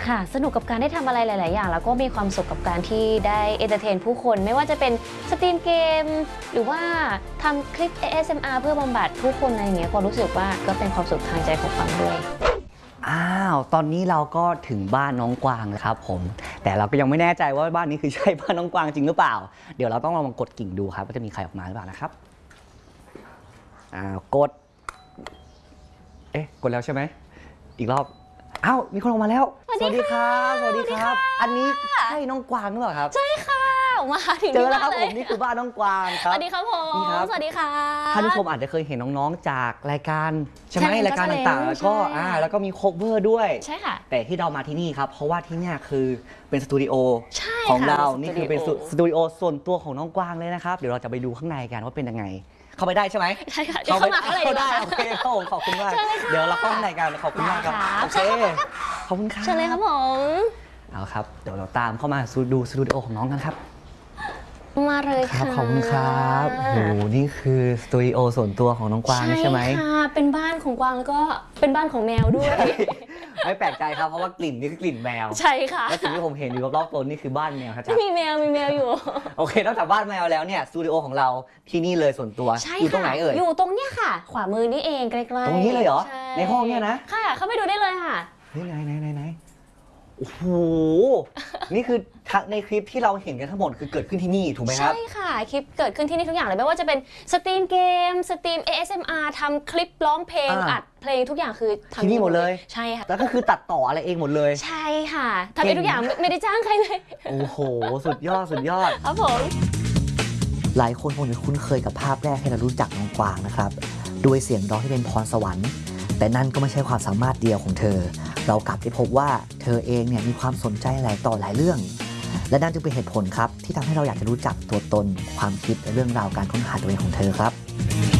ค่ะสนุกกับการได้ทำอะไรหลายๆอย่างแล้วก็มีความสุขกับการที่ได้เอนเตอร์เทนผู้คนไม่ว่าจะเป็นสตรีมเกมหรือว่าทำคลิป ASMR เพื่อบำบัดผู้คนอะไรอย่างเงี้ยก็รู้สึกว่าก็เป็นความสุขทางใจของฟังด้วยอ้าวตอนนี้เราก็ถึงบ้านน้องกวางแล้วครับผมแต่เราก็ยังไม่แน่ใจว่าบ้านนี้คือใช่บ้านน้องกวางจริงหรือเปล่าเดี๋ยวเราต้องลองกดกิ่งดูครับว่าจะมีใครออกมาหรือเปล่านะครับกดกดแล้วใช่ไหมอีกรอบอ้าวมีคนออกมาแล้วสวัสดีครับสวัสดีครับอันนี้ใช่น้องกวางหรือเปล่าครับใช่ค่ะมาถึงเจอแล้วครับผมนี่คือบ้านน้องกวางครับสวัสดีครับผมสวัสดีค่ะท่านผู้ชมอาจจะเคยเห็นน้องๆจากรายการใช่ไหมรายการต่างๆแล้วก็มีโคเวอร์ด้วยใช่ค่ะแต่ที่เรามาที่นี่ครับเพราะว่าที่นี่คือเป็นสตูดิโอของเรานี่คือเป็นสตูดิโอส่วนตัวของน้องกวางเลยนะครับเดี๋ยวเราจะไปดูข้างในกันว่าเป็นยังไงเข้าไปได้ใช่ไหมใช่ค่ะเข้ามาเข้าได้โอเคครับผมขอบคุณมากเดี๋ยวเราเข้าข้างในกันขอบคุณมากครับโอเคขอบคุณครับเชิญเลยครับผมเอาครับเดี๋ยวเราตามเข้ามาดูสตูดิโอของน้องกันครับมาเลยค่ะขอบคุณครับโอ้โหนี่คือสตูดิโอส่วนตัวของน้องกวางใช่ไหมใช่ค่ะเป็นบ้านของกวางแล้วก็เป็นบ้านของแมวด้วยไม่แปลกใจครับเพราะว่ากลิ่นนี่คือกลิ่นแมวใช่ค่ะและสิ่งที่ผมเห็นอยู่รอบๆต้นนี่คือบ้านแมวครับมีแมวอยู่โอเคนอกจากบ้านแมวแล้วเนี่ยสตูดิโอของเราที่นี่เลยส่วนตัวอยู่ตรงไหนเอ่ยอยู่ตรงเนี้ยค่ะขวามือนี่เองใกล้ๆตรงนี้เลยเหรอในห้องเนี่ยนะค่ะเข้าไปดูได้เลยค่ะไหนโอ้โหนี่คือในคลิปที่เราเห็นกันทั้งหมดคือเกิดขึ้นที่นี่ถูกไหมครับใช่ค่ะคลิปเกิดขึ้นที่นี่ทุกอย่างเลยไม่ว่าจะเป็นสตรีมเกมสตรีม ASMR ทำคลิปร้องเพลงอัดเพลงทุกอย่างคือที่นี่หมดเลยใช่ค่ะแล้วก็คือตัดต่ออะไรเองหมดเลยใช่ค่ะทำเองทุกอย่างไม่ได้จ้างใครเลยโอ้โหสุดยอดครับผมหลายคนคงจะคุ้นเคยกับภาพแรกที่เรารู้จักน้องกวางนะครับด้วยเสียงร้องที่เป็นพรสวรรค์แต่นั่นก็ไม่ใช่ความสามารถเดียวของเธอเรากลับได้พบว่าเธอเองเนี่ยมีความสนใจหลายต่อหลายเรื่องและนั่นจึงเป็นเหตุผลครับที่ทำให้เราอยากจะรู้จักตัวตนความคิดและเรื่องราวการค้นหาตัวเองของเธอครับ